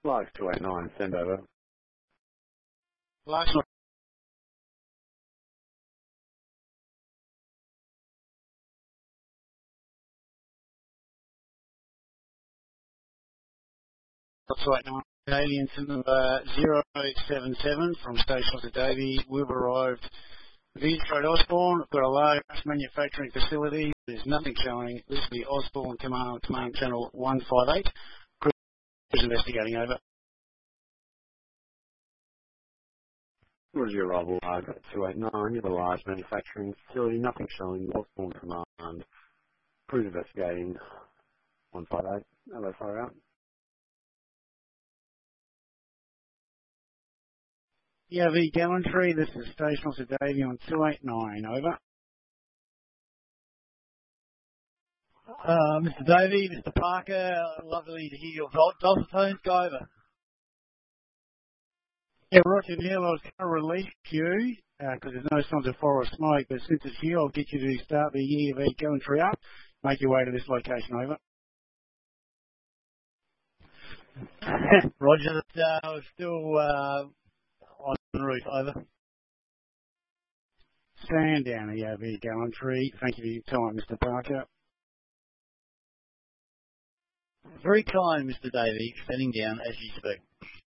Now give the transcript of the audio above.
Large 289, send over. Large 289. Alien number 077 from Station to Davey. We've arrived. Trade Osborne, got a large manufacturing facility. There's nothing showing. This will be Osborne Command Channel 158. Crew is investigating over. Roger, arrival large 289. You have a large manufacturing facility. Nothing showing. Osborne Command. Crew investigating 158. Hello, far out. Yeah, V Gallantry, this is Station Officer Davey on 289, over. Mr. Davey, Mr. Parker, lovely to hear your dulcet tones. Go over. Yeah, Roger, Neil, I was going to release you, because there's no signs of fire or smoke, but since it's here, I'll get you to start the EV Gallantry up, make your way to this location, over. Roger, still en route, over. Stand down, EV Gallantry. Thank you for your time, Mr. Parker. Very kind, Mr. Davey, standing down as you speak.